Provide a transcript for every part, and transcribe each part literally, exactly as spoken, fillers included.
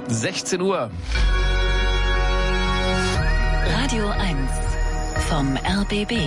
sechzehn Uhr. Radio eins vom R B B.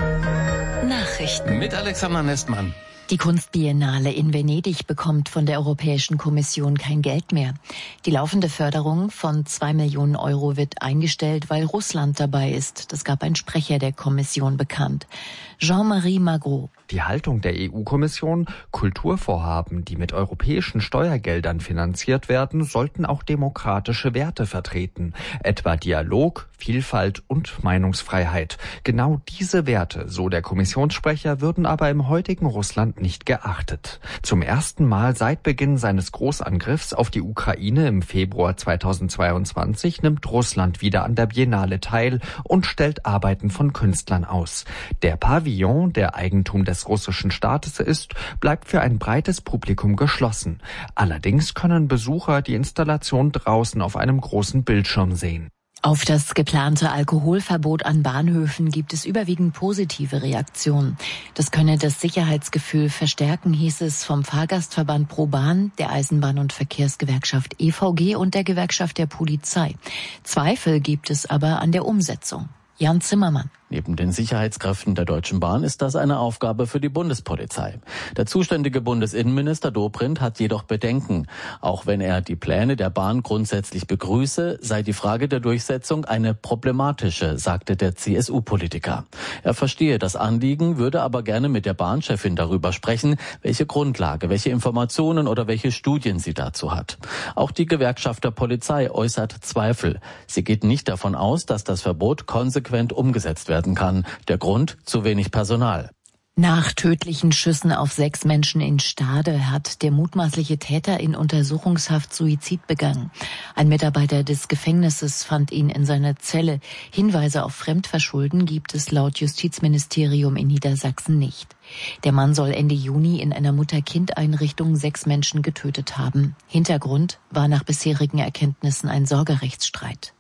Nachrichten. Mit Alexander Nestmann. Die Kunstbiennale in Venedig bekommt von der Europäischen Kommission kein Geld mehr. Die laufende Förderung von zwei Millionen Euro wird eingestellt, weil Russland dabei ist. Das gab ein Sprecher der Kommission bekannt. Jean-Marie Magro. Die Haltung der E U-Kommission: Kulturvorhaben, die mit europäischen Steuergeldern finanziert werden, sollten auch demokratische Werte vertreten, etwa Dialog, Vielfalt und Meinungsfreiheit. Genau diese Werte, so der Kommissionssprecher, würden aber im heutigen Russland nicht geachtet. Zum ersten Mal seit Beginn seines Großangriffs auf die Ukraine im Februar zweitausendzweiundzwanzig nimmt Russland wieder an der Biennale teil und stellt Arbeiten von Künstlern aus. Der Pavillon, der Eigentum des russischen Staates ist, bleibt für ein breites Publikum geschlossen. Allerdings können Besucher die Installation draußen auf einem großen Bildschirm sehen. Auf das geplante Alkoholverbot an Bahnhöfen gibt es überwiegend positive Reaktionen. Das könne das Sicherheitsgefühl verstärken, hieß es vom Fahrgastverband ProBahn, der Eisenbahn- und Verkehrsgewerkschaft E V G und der Gewerkschaft der Polizei. Zweifel gibt es aber an der Umsetzung. Jan Zimmermann. Neben den Sicherheitskräften der Deutschen Bahn ist das eine Aufgabe für die Bundespolizei. Der zuständige Bundesinnenminister Dobrindt hat jedoch Bedenken. Auch wenn er die Pläne der Bahn grundsätzlich begrüße, sei die Frage der Durchsetzung eine problematische, sagte der C S U-Politiker. Er verstehe das Anliegen, würde aber gerne mit der Bahnchefin darüber sprechen, welche Grundlage, welche Informationen oder welche Studien sie dazu hat. Auch die Gewerkschaft der Polizei äußert Zweifel. Sie geht nicht davon aus, dass das Verbot konsequent umgesetzt werden kann. Der Grund: zu wenig Personal. Nach tödlichen Schüssen auf sechs Menschen in Stade hat der mutmaßliche Täter in Untersuchungshaft Suizid begangen. Ein Mitarbeiter des Gefängnisses fand ihn in seiner Zelle. Hinweise auf Fremdverschulden gibt es laut Justizministerium in Niedersachsen nicht. Der Mann soll Ende Juni in einer Mutter-Kind-Einrichtung sechs Menschen getötet haben. Hintergrund war nach bisherigen Erkenntnissen ein Sorgerechtsstreit.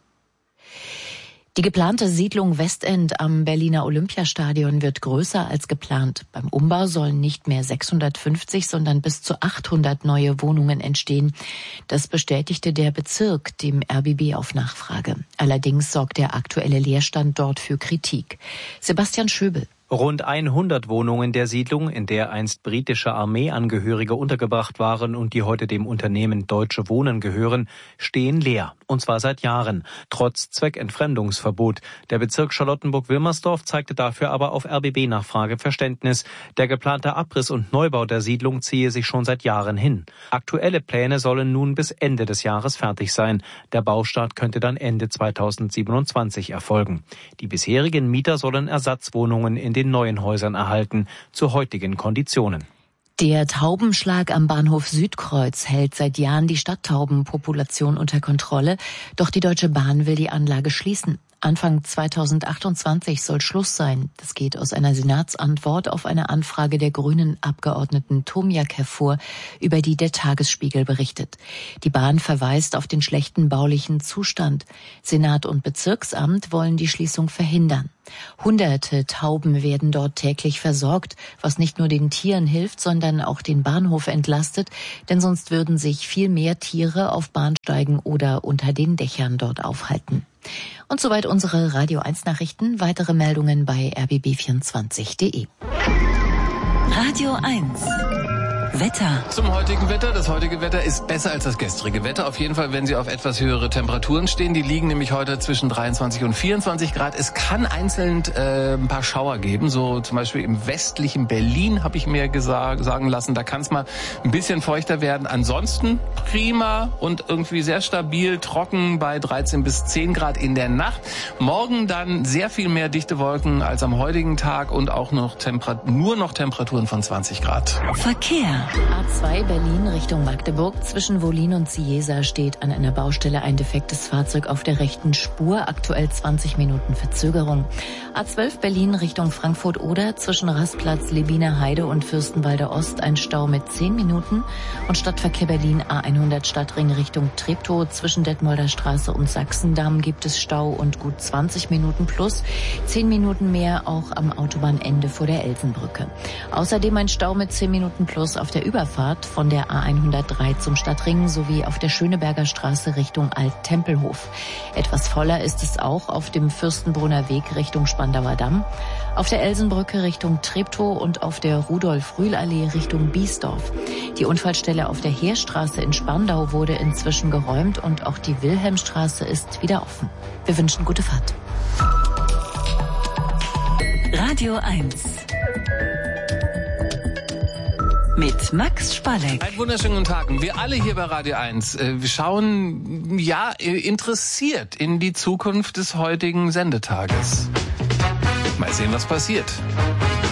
Die geplante Siedlung Westend am Berliner Olympiastadion wird größer als geplant. Beim Umbau sollen nicht mehr sechshundertfünfzig, sondern bis zu achthundert neue Wohnungen entstehen. Das bestätigte der Bezirk dem R B B auf Nachfrage. Allerdings sorgt der aktuelle Leerstand dort für Kritik. Sebastian Schöbel. Rund hundert Wohnungen der Siedlung, in der einst britische Armeeangehörige untergebracht waren und die heute dem Unternehmen Deutsche Wohnen gehören, stehen leer. Und zwar seit Jahren, trotz Zweckentfremdungsverbot. Der Bezirk Charlottenburg-Wilmersdorf zeigte dafür aber auf R B B-Nachfrage Verständnis. Der geplante Abriss und Neubau der Siedlung ziehe sich schon seit Jahren hin. Aktuelle Pläne sollen nun bis Ende des Jahres fertig sein. Der Baustart könnte dann Ende zweitausendsiebenundzwanzig erfolgen. Die bisherigen Mieter sollen Ersatzwohnungen in den neuen Häusern erhalten, zu heutigen Konditionen. Der Taubenschlag am Bahnhof Südkreuz hält seit Jahren die Stadttaubenpopulation unter Kontrolle, doch die Deutsche Bahn will die Anlage schließen. Anfang zweitausendachtundzwanzig soll Schluss sein. Das geht aus einer Senatsantwort auf eine Anfrage der grünen Abgeordneten Tomiak hervor, über die der Tagesspiegel berichtet. Die Bahn verweist auf den schlechten baulichen Zustand. Senat und Bezirksamt wollen die Schließung verhindern. Hunderte Tauben werden dort täglich versorgt, was nicht nur den Tieren hilft, sondern auch den Bahnhof entlastet, denn sonst würden sich viel mehr Tiere auf Bahnsteigen oder unter den Dächern dort aufhalten. Und soweit unsere Radio eins Nachrichten. Weitere Meldungen bei r b b vierundzwanzig punkt de. Radio eins. Wetter. Zum heutigen Wetter. Das heutige Wetter ist besser als das gestrige Wetter. Auf jeden Fall, wenn Sie auf etwas höhere Temperaturen stehen. Die liegen nämlich heute zwischen dreiundzwanzig und vierundzwanzig Grad. Es kann einzeln äh, ein paar Schauer geben. So zum Beispiel im westlichen Berlin, habe ich mir gesagt, sagen lassen. Da kann es mal ein bisschen feuchter werden. Ansonsten prima und irgendwie sehr stabil, trocken bei dreizehn bis zehn Grad in der Nacht. Morgen dann sehr viel mehr dichte Wolken als am heutigen Tag und auch noch Temperat- nur noch Temperaturen von zwanzig Grad. Verkehr. A zwei Berlin Richtung Magdeburg. Zwischen Wollin und Cieza steht an einer Baustelle ein defektes Fahrzeug auf der rechten Spur. Aktuell zwanzig Minuten Verzögerung. A zwölf Berlin Richtung Frankfurt-Oder. Zwischen Rastplatz Lebiner Heide und Fürstenwalder Ost ein Stau mit zehn Minuten. Und Stadtverkehr Berlin A hundert Stadtring Richtung Treptow. Zwischen Detmolder Straße und Sachsendamm gibt es Stau und gut zwanzig Minuten plus. zehn Minuten mehr auch am Autobahnende vor der Elsenbrücke. Außerdem ein Stau mit zehn Minuten plus auf der Überfahrt von der A hundertdrei zum Stadtring sowie auf der Schöneberger Straße Richtung Alt-Tempelhof. Etwas voller ist es auch auf dem Fürstenbrunner Weg Richtung Spandauer Damm, auf der Elsenbrücke Richtung Treptow und auf der Rudolf-Rühl-Allee Richtung Biesdorf. Die Unfallstelle auf der Heerstraße in Spandau wurde inzwischen geräumt und auch die Wilhelmstraße ist wieder offen. Wir wünschen gute Fahrt. Radio eins. Mit Max Spalleck. Einen wunderschönen guten Tag. Wir alle hier bei Radio eins äh, wir schauen ja interessiert in die Zukunft des heutigen Sendetages. Mal sehen, was passiert.